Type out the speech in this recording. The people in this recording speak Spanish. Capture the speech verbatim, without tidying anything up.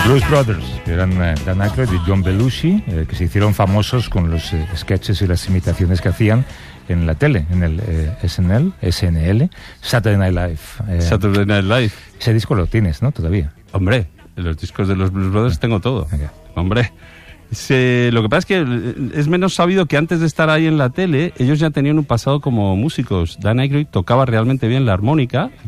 Blues Brothers, que eran eh, Dan Aykroyd y John Belushi, eh, que se hicieron famosos con los eh, sketches y las imitaciones que hacían en la tele, en el eh, S N L, S N L, Saturday Night Live. Eh, Saturday Night Live. Ese disco lo tienes, ¿no? Todavía. Hombre, en los discos de los Blues Brothers tengo todo. Okay. Hombre. Se, lo que pasa es que es menos sabido que antes de estar ahí en la tele, ellos ya tenían un pasado como músicos. Dan Aykroyd tocaba realmente bien la armónica,